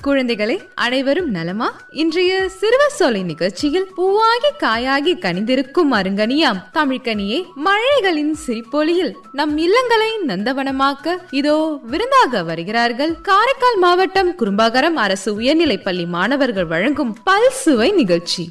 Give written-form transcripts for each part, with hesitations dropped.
குழந்தைகளே, அனைவரும் நலமா? இன்றைய சிறுவர் சோலை நிகழ்ச்சியில் பூவாகி காயாகி கனிந்திருக்கும் அருங்கனியாம் தமிழ்கனியே மழைகளின் சிரிப்பொலியில் நம் இல்லங்களை நந்தவனமாக்க இதோ விருந்தாக வருகிறார்கள் காரைக்கால் மாவட்டம் குறும்பாகரம் அரசு உயர்நிலைப்பள்ளி மாணவர்கள் வழங்கும் பல்சுவை நிகழ்ச்சி.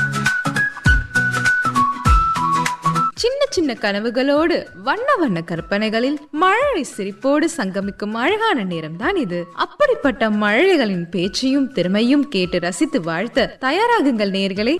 சின்ன சின்ன கனவுகளோடு வண்ண வண்ண கற்பனைகளில் மழலை சிரிப்போடு சங்கமிக்கும் அழகான நேரம் தான் இது. அப்படிப்பட்ட மழலைகளின் பேச்சையும் திறமையும் கேட்டு ரசித்து வாழ்த்த தயாராகுங்கள் நேயர்களே.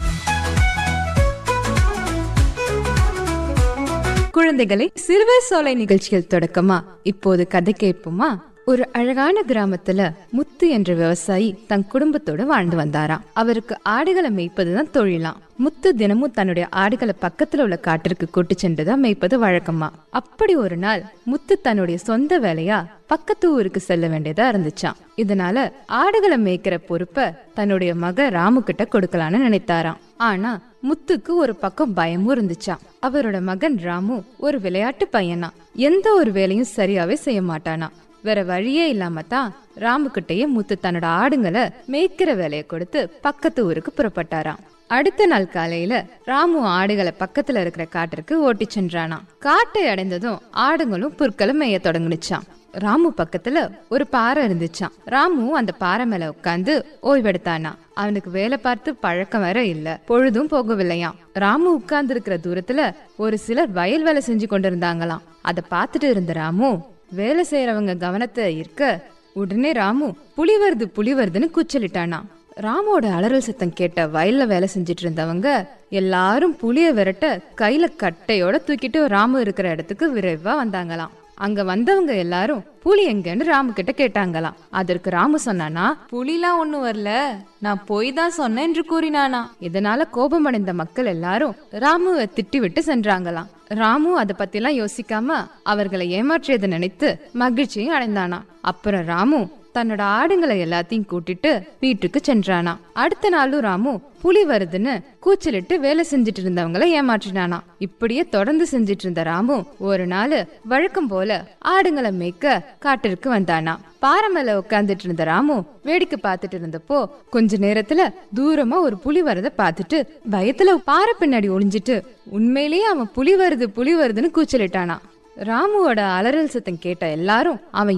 குழந்தைகளை, சிறுவர் சோலை நிகழ்ச்சிகள் தொடக்கமா இப்போது கதை கேட்போமா? ஒரு அழகான கிராமத்துல முத்து என்ற விவசாயி தன் குடும்பத்தோட வாழ்ந்து வந்தாராம். அவருக்கு ஆடுகளை மேய்ப்பதுதான் தொழிலாம். முத்து தினமும் தன்னுடைய ஆடுகளை பக்கத்துல உள்ள காட்டிற்கு கூட்டு சென்றுதான் மேய்ப்பது வழக்கமா. அப்படி ஒரு நாள் முத்து தன்னுடைய சொந்த வேலையா பக்கத்து ஊருக்கு செல்ல வேண்டியதா இருந்துச்சாம். இதனால ஆடுகளை மேய்க்கிற பொறுப்பை தன்னுடைய மக ராமு கிட்ட கொடுக்கலான்னு நினைத்தாராம். ஆனா முத்துக்கு ஒரு பக்கம் பயமும் இருந்துச்சாம். அவரோட மகன் ராமு ஒரு விளையாட்டு பையனா, எந்த ஒரு வேலையும் சரியாவே செய்ய மாட்டானா. வேற வழியே இல்லாம தான் ராமு கிட்டயே முத்து தன்னோட ஆடுங்களை மேய்க்கிற வேலையை கொடுத்து பக்கத்து ஊருக்கு புறப்பட்டாராம். அடுத்த நாள் காலையில ராமு ஆடுகளை பக்கத்துல இருக்கிற காட்டிற்கு ஓட்டி சென்றானா. காட்டை அடைந்ததும் ஆடுகளும் புற்களும் மேய தொடங்குனுச்சான். ராமு பக்கத்துல ஒரு பாறை இருந்துச்சான். ராமு அந்த பாறை மேல உட்கார்ந்து ஓய்வெடுத்தானா. அவனுக்கு வேலை பார்த்து பழக்கம் வேற இல்ல, பொழுதும் போகவில்லையாம். ராமு உட்கார்ந்து இருக்கிற தூரத்துல ஒரு சிலர் வயல் வேலை செஞ்சு கொண்டிருந்தாங்களாம். அதை பார்த்துட்டு இருந்த ராமு வேலை செய்யறவங்க கவனத்தை ஈர்க்க உடனே ராமு புலி வருதுன்னு கூச்சலிட்டானா. ராமோட அலறல் சத்தம் கேட்ட வயல்ல வேலை செஞ்சிட்டு இருந்தவங்க எல்லாரும் புலிய விரட்ட கையில கட்டையோட தூக்கிட்டு ராமு இருக்கிற இடத்துக்கு விரைவா வந்தாங்களாம். அங்க வந்தவங்க எல்லாரும் புலி எங்கன்னு ராமு கிட்ட கேட்டாங்களாம். அதற்கு ராமு சொன்னானா, புலிலாம் ஒண்ணும் வரல, நான் போய் தான் சொன்னேன் என்று கூறினானா. இதனால கோபமடைந்த மக்கள் எல்லாரும் ராமுவை திட்டி விட்டு சென்றாங்களாம். ராமு அதை பத்தி எல்லாம் யோசிக்காம அவர்களை ஏமாற்றியதை நினைத்து மகிழ்ச்சியும் அடைந்தானா. அப்புறம் ராமு தன்னோட ஆடுங்களை எல்லாத்தையும் கூட்டிட்டு வீட்டுக்கு சென்றானா. அடுத்த நாளும் ராமு புலி வருதுன்னு கூச்சலிட்டு வேலை செஞ்சிட்டு இருந்தவங்களை ஏமாற்றினானா. இப்படியே தொடர்ந்து செஞ்சிட்டு இருந்த ராமு ஒரு நாள் வழக்கம் போல ஆடுங்களை மேய்க்க காட்டிற்கு வந்தானா. பாறை மேல உட்கார்ந்துட்டு இருந்த ராமு வேடிக்கை பார்த்துட்டு இருந்தப்போ கொஞ்ச நேரத்துல தூரமா ஒரு புலி வரத பார்த்துட்டு பயத்துல பாறை பின்னாடி ஒளிஞ்சிட்டு உண்மையிலேயே அவன் புலி வருதுன்னு கூச்சலிட்டானா. ராமுவோட அலறல் சத்தம் கேட்ட எல்லாரும் அவன்